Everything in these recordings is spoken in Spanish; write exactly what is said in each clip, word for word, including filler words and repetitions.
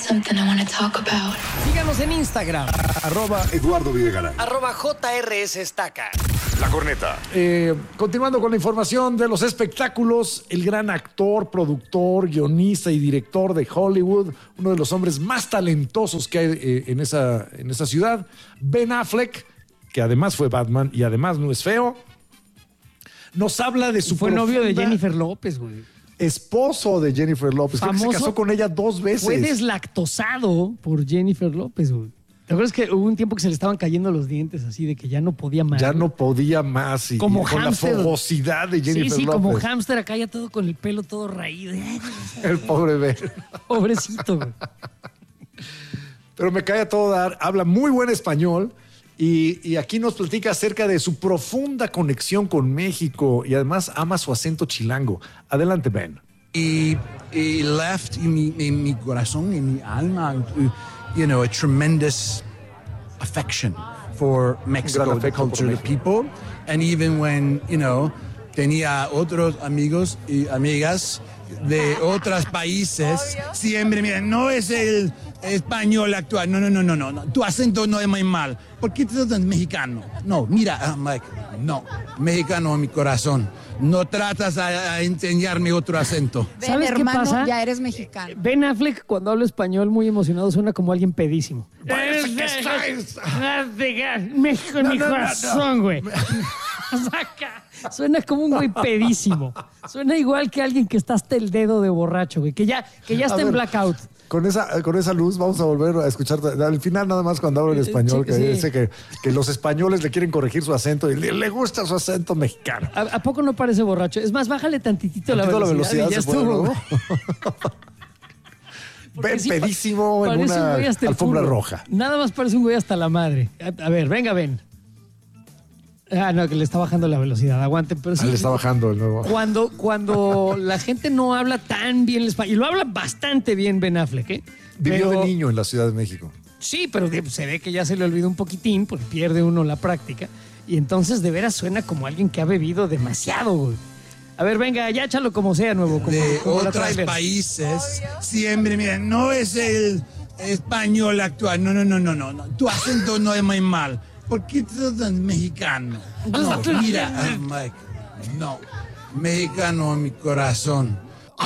something I want to talk about. Síganos en Instagram. Arroba Eduardo Videgaray. Arroba J R S Estaca. La Corneta. Eh, continuando con la información de los espectáculos, el gran actor, productor, guionista y director de Hollywood, uno de los hombres más talentosos que hay eh, en, esa, en esa ciudad, Ben Affleck, que además fue Batman y además no es feo, nos habla de su Fue novio de profunda- Jennifer López, güey. esposo de Jennifer López. Creo que se Famoso. casó con ella dos veces. Fue deslactosado por Jennifer López, güey. ¿Te acuerdas que hubo un tiempo que se le estaban cayendo los dientes así de que ya no podía más? Ya no podía más y, Como y con hámster. la fogosidad de Jennifer Sí, sí, López. como hámster acá ya todo con el pelo todo raído. El pobre Ben. Pobrecito, güey. Pero me cae a todo dar. Habla muy buen español y, y aquí nos platica acerca de su profunda conexión con México y además ama su acento chilango. Adelante, Ben. y, y left en mi, en mi corazón, en mi alma, you know, a tremendous affection for Mexico, gran the afecto por culture, the México. people. And even when, you know, tenía otros amigos y amigas de otros países, siempre miran, no es el español actual, no, no, no, no, no, no, tu acento no es muy mal. ¿Por qué te tratas mexicano? No, mira, I'm like, no, mexicano en mi corazón. No tratas a, a enseñarme otro acento. Ben, ¿Sabes qué hermano, pasa? ya eres mexicano. Ben Affleck, cuando habla español muy emocionado, suena como alguien pedísimo. Parece que estáis- México en No, mi no, no, corazón, güey. Saca. Suena como un güey pedísimo. Suena igual que alguien que está hasta el dedo de borracho, güey. Que ya, que ya A está en ver, blackout. Con esa, con esa luz vamos a volver a escuchar al final nada más cuando habla en español, que Sí. dice que, que los españoles le quieren corregir su acento y le, le gusta su acento mexicano. ¿A, a poco no parece borracho? Es más, bájale tantitito la Tantito velocidad, y ya se puede, estuvo. ¿no? güey. Porque Ben sí pa- pedísimo en parece un una güey hasta el alfombra culo. roja. Nada más parece un güey hasta la madre. A, a ver, venga, Ben. Ah, no, que le está bajando la velocidad. Aguanten, pero sí. Ah, le está bajando el nuevo. Cuando, cuando la gente no habla tan bien el español, y lo habla bastante bien Ben Affleck, ¿eh? Vivió Pero- de niño en la Ciudad de México. Sí, pero de- se ve que ya se le olvidó un poquitín, porque pierde uno la práctica. Y entonces de veras suena como alguien que ha bebido demasiado, güey. A ver, venga, ya échalo como sea, nuevo. Como, de como la otros trailer. países siempre miran, no es el español actual, no, no, no, no, no, no. Tu acento no es muy mal. ¿Por qué te tratas mexicano? No, mira, I'm like, no, mexicano en mi corazón.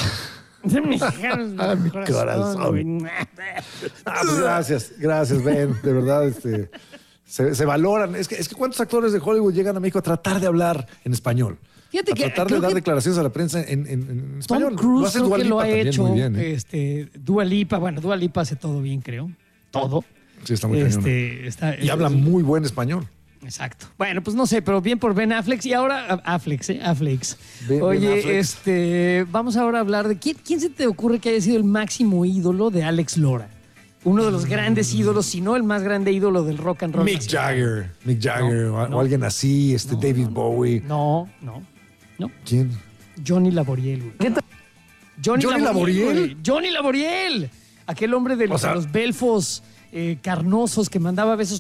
Mexicano, Ah, mi corazón. güey. Ah, pues gracias, gracias, Ben. De verdad, este, se, se valoran. Es que, es que ¿cuántos actores de Hollywood llegan a México a tratar de hablar en español? Fíjate a que tratar de creo dar que declaraciones a la prensa en, en- en español. Tom Cruise hace creo Dua que lo Lipa ha también hecho. muy bien, ¿eh? este, Dua Lipa, bueno, Dua Lipa hace todo bien, creo. Todo. Sí, está muy cañón. Este, está- Y habla muy buen español. Exacto. Bueno, pues no sé, pero bien por Ben Affleck. Y ahora, Affleck, ¿eh? Affleck. Ben- Oye, Ben Affleck. este, vamos ahora a hablar de quién, quién se te ocurre que haya sido el máximo ídolo de Alex Lora. Uno de los grandes ídolos, si no el más grande ídolo del rock and roll. Mick nacional. Jagger, Mick Jagger No, o, o no. alguien así, este David Bowie. No, no, no. ¿Quién? Johnny Laboriel, güey. Johnny, ¿Johnny Laboriel? güey. Johnny Laboriel. Aquel hombre de los, O sea- los belfos eh, carnosos que mandaba besos.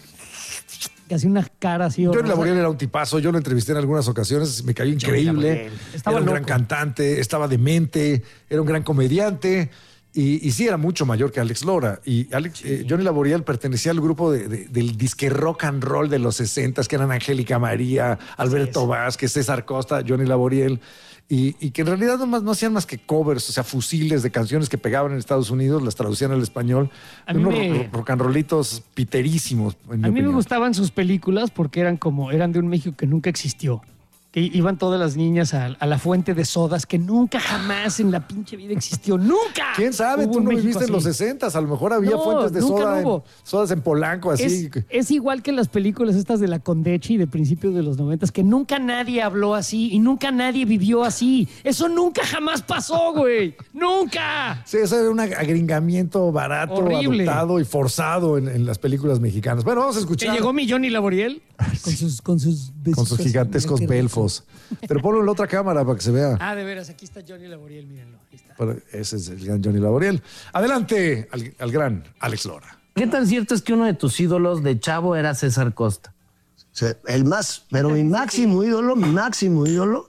Que hacía una cara así. Johnny horrorosa. Laboriel era un tipazo, yo lo entrevisté en algunas ocasiones, me cayó increíble. Laboriel. Estaba Era un loco. gran cantante, estaba demente, era un gran comediante y, y sí era mucho mayor que Alex Lora. Y Alex, eh, Johnny Laboriel pertenecía al grupo de- de- del disque rock and roll de los sesentas, que eran Angélica María, Alberto Vázquez, César Costa, Johnny Laboriel. Y, y que en realidad no, más, no hacían más que covers, o sea, fusiles de canciones que pegaban en Estados Unidos, las traducían al español. A mí Unos me- ro- rock and rollitos piterísimos, en mi A mí me opinión. gustaban sus películas porque eran como, eran de un México que nunca existió. Que iban todas las niñas a, a la fuente de sodas que nunca jamás en la pinche vida existió. ¡Nunca! ¿Quién sabe? Hubo Tú un no México viviste en los así. sesentas, a lo mejor había No, fuentes de nunca soda en, hubo. sodas en Polanco, así. Es, es igual que las películas estas de la Condechi de principios de los noventas, que nunca nadie habló así y nunca nadie vivió así. Eso nunca jamás pasó, güey. ¡Nunca! Sí, eso era un agringamiento barato, Horrible. adoptado y forzado en, en las películas mexicanas. Bueno, vamos a Que escuchar llegó mi Johnny Laboriel con sus, con sus con besos sus así, gigantescos mira qué rico. belfos. Pero ponlo en la otra cámara para que se vea. Ah, de veras, aquí está Johnny Laboriel, mírenlo. Ahí está. Pero ese es el gran Johnny Laboriel. Adelante al, al gran Alex Lora. ¿Qué tan cierto es que uno de tus ídolos de chavo era César Costa? O sea, el más, pero mi máximo ídolo, mi máximo ídolo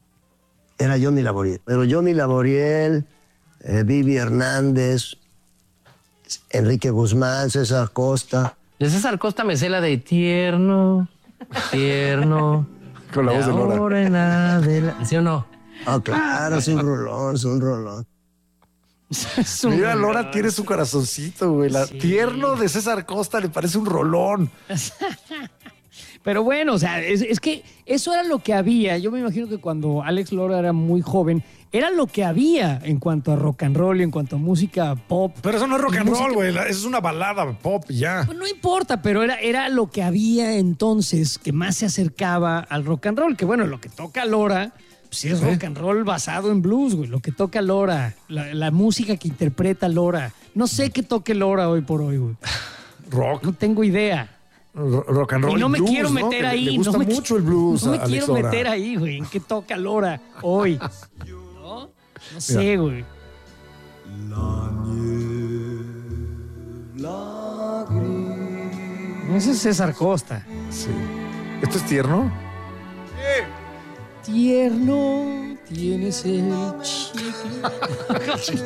era Johnny Laboriel. Pero Johnny Laboriel, eh, Vivi Hernández, Enrique Guzmán, César Costa. De César Costa me sé la de tierno, tierno. Con la voz de Lora. ahora en adelante. ¿Sí o no? Ah, claro, es un rolón, es un rolón. Es un Mira, Lora rolón. tiene su corazoncito, güey. La Sí. tierno de César Costa le parece un rolón. Pero bueno, o sea, es, es que eso era lo que había. Yo me imagino que cuando Alex Lora era muy joven, era lo que había en cuanto a rock and roll y en cuanto a música pop. Pero eso no es rock and Música- roll, güey. la- Eso es una balada pop y ya. Pues no importa, pero era, era lo que había entonces que más se acercaba al rock and roll. Que bueno, lo que toca Lora, pues sí es rock and roll basado en blues, güey. Lo que toca Lora, la, la música que interpreta Lora. No sé qué toque Lora hoy por hoy, güey. Rock, No tengo idea. ro- rock and roll Y no me blues, quiero ¿no? meter Que le- ahí. Le gusta no me mucho qui- el blues No me a Alex quiero Lora. meter ahí, güey. ¿En qué toca Lora hoy? ¿No? No sé, güey. Ese es César Costa. Sí. ¿Esto es tierno? Tierno tienes el chicle.